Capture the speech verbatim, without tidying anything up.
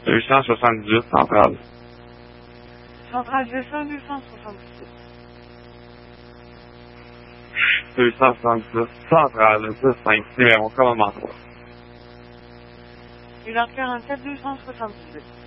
deux cent soixante-dix-huit, centrale. Centrale deux cents, deux cent soixante-dix-huit. deux cent soixante-dix, centrale, six cinq, numéro commandement trois. une heure quarante-sept, deux cent soixante-dix-huit.